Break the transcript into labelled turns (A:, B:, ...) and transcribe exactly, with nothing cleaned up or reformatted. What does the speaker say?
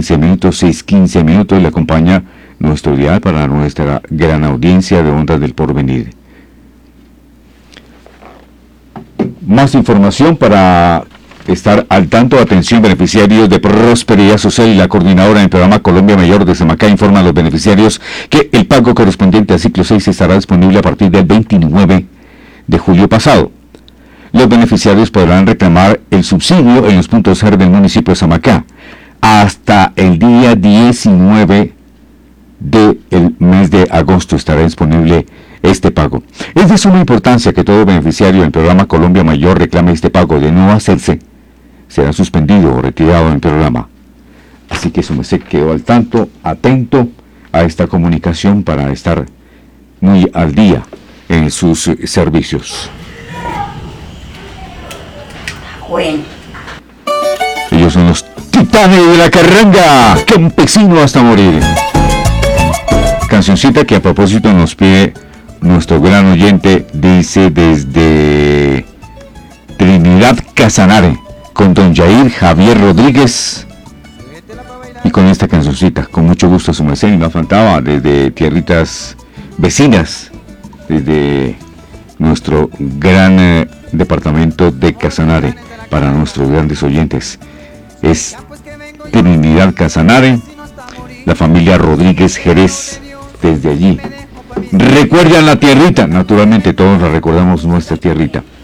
A: quince minutos, seis quince minutos, y le acompaña nuestro dial para nuestra gran audiencia de Ondas del Porvenir. Más información para estar al tanto. Atención, beneficiarios de Prosperidad Social y la coordinadora del programa Colombia Mayor de Samacá informa a los beneficiarios que el pago correspondiente al ciclo seis estará disponible a partir del veintinueve de julio pasado. Los beneficiarios podrán reclamar el subsidio en los puntos C E R del municipio de Samacá hasta el día diecinueve del mes de agosto. Estará disponible este pago. Es de suma importancia que todo beneficiario del programa Colombia Mayor reclame este pago. De no hacerse, será suspendido o retirado del programa. Así que eso me se quedó al tanto, atento a esta comunicación para estar muy al día en sus eh, servicios.
B: Bueno.
A: Ellos son los Titanes de la Carranga, campesino hasta morir. Cancioncita que a propósito nos pide nuestro gran oyente, dice desde Trinidad Casanare, con don Jair Javier Rodríguez, y con esta cancioncita, con mucho gusto su merced, y no faltaba desde tierritas vecinas, desde nuestro gran eh, departamento de Casanare, para nuestros grandes oyentes. Es Trinidad Casanare, la familia Rodríguez Jerez, desde allí. Recuerdan la tierrita, naturalmente todos la recordamos, nuestra tierrita.